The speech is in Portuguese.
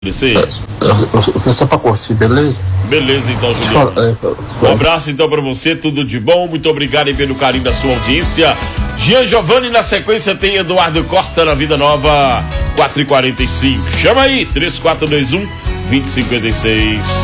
Eu só pra curtir, beleza? Beleza, então, Juliano. Um abraço, então, pra você, tudo de bom. Muito obrigado aí pelo carinho da sua audiência. Jean Giovanni, na sequência, tem Eduardo Costa na Vida Nova, 4h45. Chama aí, 3421-2056.